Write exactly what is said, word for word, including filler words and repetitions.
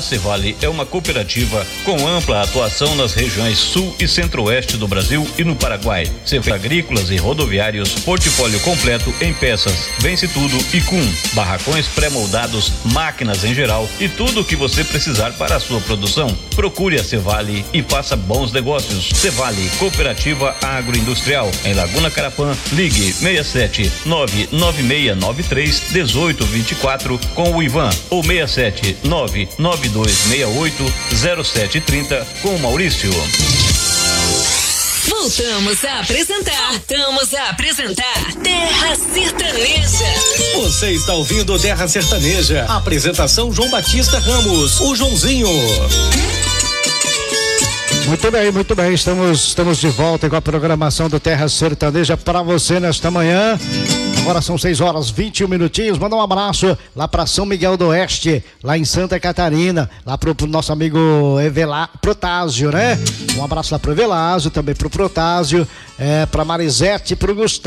A Cevale é uma cooperativa com ampla atuação nas regiões sul e centro-oeste do Brasil e no Paraguai. Cevale agrícolas e rodoviários, portfólio completo em peças, vence tudo e com barracões pré-moldados, máquinas em geral e tudo o que você precisar para a sua produção. Procure a Cevale e faça bons negócios. Cevale, Cooperativa Agroindustrial, em Laguna Carapã. Ligue seis sete nove nove seis nove três um oito dois quatro com o Ivan ou seis sete nove nove dois seis oito zero sete três zero com o Maurício. Voltamos a apresentar, voltamos a apresentar Terra Sertaneja. Você está ouvindo Terra Sertaneja. Apresentação João Batista Ramos, o Joãozinho. Muito bem, muito bem, estamos, estamos de volta com a programação do Terra Sertaneja para você nesta manhã. Agora são seis horas e vinte e um minutinhos. Manda um abraço lá para São Miguel do Oeste, lá em Santa Catarina, lá pro, pro nosso amigo Evelá, Protásio, né? Um abraço lá pro Evelásio, também pro Protásio, é, pra Marisete, pro Gustavo.